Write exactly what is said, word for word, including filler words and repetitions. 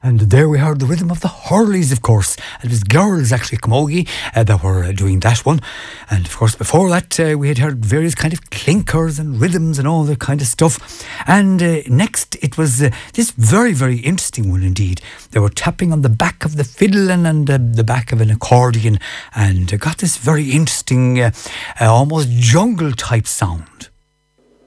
And there we heard the rhythm of the Hurleys, of course. It was girls, actually, Camogie, uh, that were uh, doing that one. And of course, before that, uh, we had heard various kind of clinkers and rhythms and all that kind of stuff. And uh, next, it was uh, this very, very interesting one indeed. They were tapping on the back of the fiddle and, and uh, the back of an accordion, and uh, got this very interesting, uh, uh, almost jungle type sound.